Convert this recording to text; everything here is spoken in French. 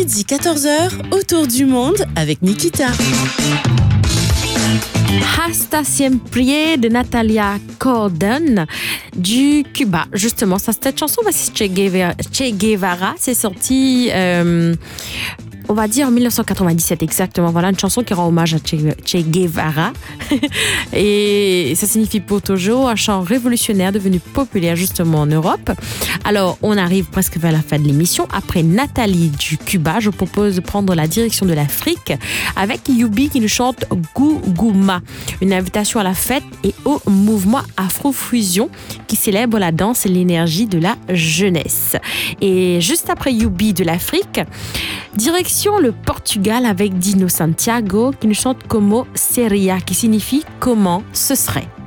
midi 14h, autour du monde avec Nikita. Hasta Siempre de Natalia Corden du Cuba. Justement, cette chanson, c'est Che Guevara. C'est sorti, on va dire, en 1997 exactement. Voilà, une chanson qui rend hommage à Che Guevara. Et ça signifie pour toujours un chant révolutionnaire devenu populaire justement en Europe. Alors, on arrive presque vers la fin de l'émission. Après Nathalie du Cuba, je propose de prendre la direction de l'Afrique avec Youbi qui nous chante Gougouma, une invitation à la fête et au mouvement Afrofusion qui célèbre la danse et l'énergie de la jeunesse. Et juste après Youbi de l'Afrique, direction le Portugal avec Dino Santiago qui nous chante Como Seria, qui signifie comment ce serait.